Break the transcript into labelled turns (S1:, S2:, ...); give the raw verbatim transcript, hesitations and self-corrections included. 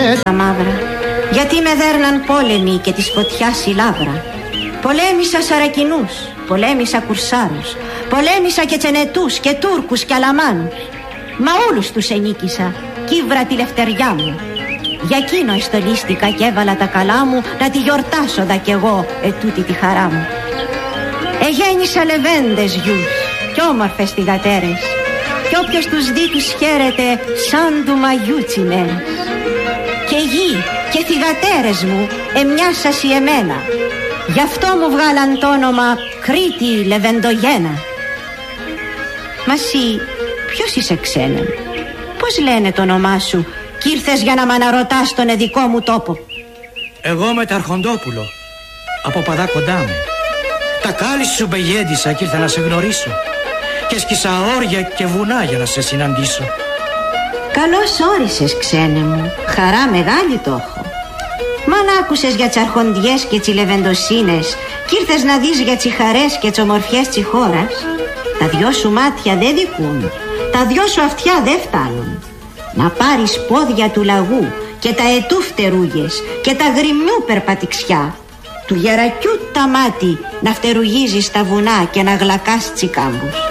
S1: Τα μαύρα, γιατί με δέρναν πόλεμοι και της φωτιάς η λάβρα. Πολέμησα Σαρακινούς, πολέμησα Κουρσάρους, πολέμησα και Τσενετούς και Τούρκους και Αλαμάνους. Μα όλους τους ενίκησα, κύβρα τη λευτεριά μου. Για εκείνο εστολίστηκα και έβαλα τα καλά μου να τη γιορτάσω δα κι εγώ ετούτη τη χαρά μου. Εγέννησα λεβέντες γιους κι όμορφες θυγατέρες, κι όποιος τους δει τους χαίρεται σαν του μαγιού τσιμένες. Και γη και θυγατέρες μου εμοιάσασι εμένα, γι' αυτό μου βγάλαν το όνομα Κρήτη Λεβεντογένα. Μα εσύ ποιος είσαι ξένε, πώς λένε το όνομά σου κι ήρθες για να μ' αναρωτάς τον εδικό μου τόπο?
S2: Εγώ Μεταρχοντόπουλο, από Παδά κοντά μου. Τα κάλλη σου μπεγέντισα κι ήρθα να σε γνωρίσω, και σκίσα όρια και βουνά για να σε συναντήσω.
S1: Καλώς όρισες ξένε μου, χαρά μεγάλη το έχω. Μα να άκουσες για τσαρχοντιές και τσιλεβεντοσύνες κι ήρθες να δεις για τσιχαρές και τσομορφιές τσιχώρας, τα δυο σου μάτια δεν δικούν, τα δυο σου αυτιά δεν φτάνουν. Να πάρεις πόδια του λαγού και τα ετού φτερούγες και τα γριμνού περπατηξιά, του γερακιού τα μάτι να φτερουγίζεις τα βουνά και να γλακάς τσικάμπους.